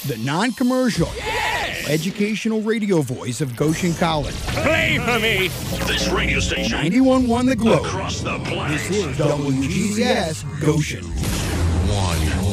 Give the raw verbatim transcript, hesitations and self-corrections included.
the non-commercial, Yes! educational radio voice of Goshen College. Play for me! This radio station, ninety-one point one The Globe. across the planet. This is W G C S Goshen. One.